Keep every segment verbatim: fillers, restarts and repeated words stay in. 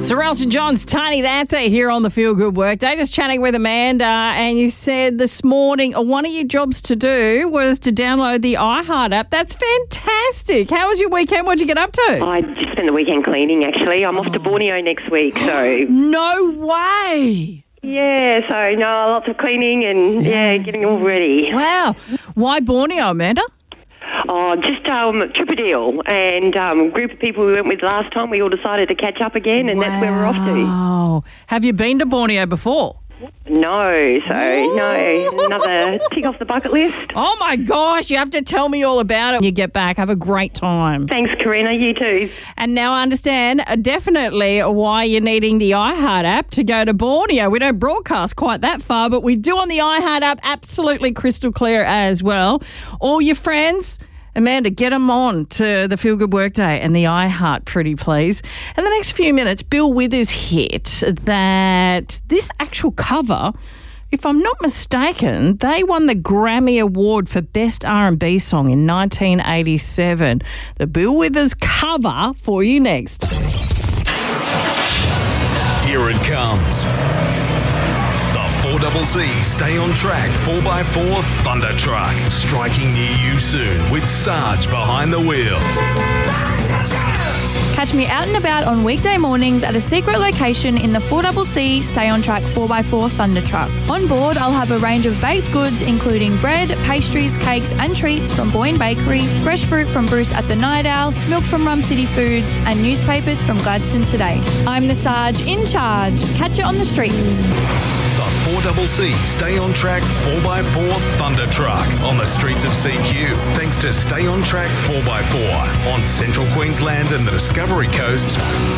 Sorrell Saint John's Tiny Dancer here on the Feel Good Workday. Just chatting with Amanda, and you said this morning uh, one of your jobs to do was to download the iHeart app. That's fantastic. How was your weekend? What did you get up to? I just spent the weekend cleaning, actually. I'm oh. off to Borneo next week, so... No way! Yeah, so, no, lots of cleaning and, yeah, getting all ready. Wow. Why Borneo, Amanda? Oh, just um, Tripadil and um, a group of people we went with last time. We all decided to catch up again, and wow. that's where we're off to. Oh, have you been to Borneo before? No, so Ooh. no, another tick off the bucket list. Oh my gosh, you have to tell me all about it when you get back. Have a great time. Thanks, Karina, you too. And now I understand uh, definitely why you're needing the iHeart app to go to Borneo. We don't broadcast quite that far, but we do on the iHeart app, absolutely crystal clear as well. All your friends... Amanda, get them on to the Feel Good Workday and the iHeart, pretty please. In the next few minutes, Bill Withers hit that this actual cover, if I'm not mistaken, they won the Grammy Award for Best R and B Song in nineteen eighty-seven. The Bill Withers cover for you next. Here it comes. four C C Stay on Track four by four Thunder Truck. Striking near you soon with Sarge behind the wheel. Catch me out and about on weekday mornings at a secret location in the four C C Stay on Track four by four Thunder Truck. On board, I'll have a range of baked goods including bread, pastries, cakes and treats from Boyne Bakery, fresh fruit from Bruce at the Night Owl, milk from Rum City Foods and newspapers from Gladstone Today. I'm the Sarge in charge. Catch you on the streets. The four C C Stay on Track four by four Thunder Truck on the streets of C Q. Thanks to Stay on Track four by four on Central Queensland and the Discovery Coast.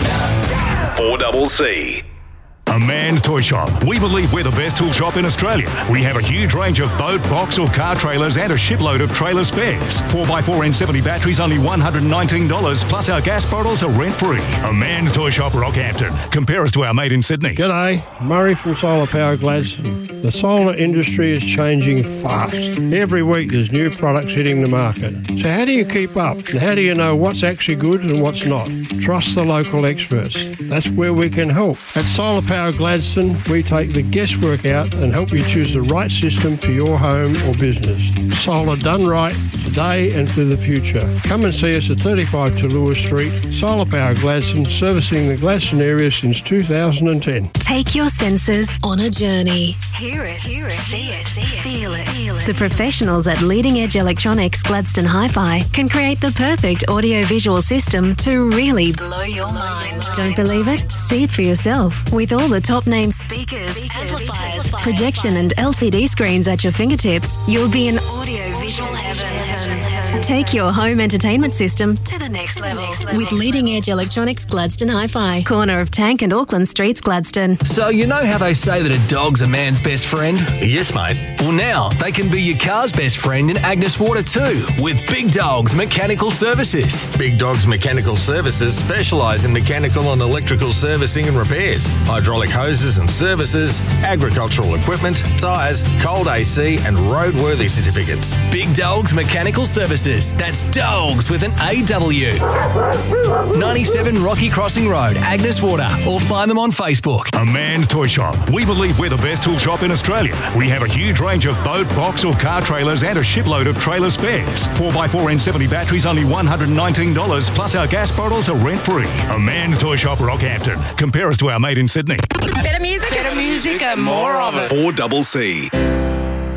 four C C. A Man's Toy Shop. We believe we're the best tool shop in Australia. We have a huge range of boat, box or car trailers and a shipload of trailer spares. four by four N seventy batteries only one hundred nineteen dollars, plus our gas bottles are rent-free. A Man's Toy Shop, Rockhampton. Compare us to our mate in Sydney. G'day, Murray from Solar Power Gladstone. The solar industry is changing fast. Every week there's new products hitting the market. So how do you keep up? And how do you know what's actually good and what's not? Trust the local experts. That's where we can help. At Solar Power Gladstone, we take the guesswork out and help you choose the right system for your home or business. Solar done right, today and for the future. Come and see us at thirty-five Tallulah Street. Solar Power Gladstone, servicing the Gladstone area since two thousand ten. Take your senses on a journey. Hear it, Hear it. See, it. see it, feel it. Feel it. The professionals at Leading Edge Electronics Gladstone Hi-Fi can create the perfect audio-visual system to really blow your mind. Don't believe it? See it for yourself. With all the top-name speakers, speakers, amplifiers, projection and L C D screens at your fingertips, you'll be in audio-visual heaven. Take your home entertainment system to the next level with Leading Edge Electronics Gladstone Hi-Fi, corner of Tank and Auckland Streets, Gladstone. So you know how they say that a dog's a man's best friend? Yes, mate. Well, now they can be your car's best friend in Agnes Water too, with Big Dogs Mechanical Services. Big Dogs Mechanical Services specialise in mechanical and electrical servicing and repairs, hydraulic hoses and services, agricultural equipment, tyres, cold A C and roadworthy certificates. Big Dogs Mechanical Services. That's dogs with an A W. ninety-seven Rocky Crossing Road, Agnes Water, or find them on Facebook. A Man's Toy Shop. We believe we're the best tool shop in Australia. We have a huge range of boat, box or car trailers and a shipload of trailer spares. four by four N seventy batteries only one hundred nineteen dollars, plus our gas bottles are rent-free. A Man's Toy Shop, Rockhampton. Compare us to our mate in Sydney. Better music, better music and more of it. four C C.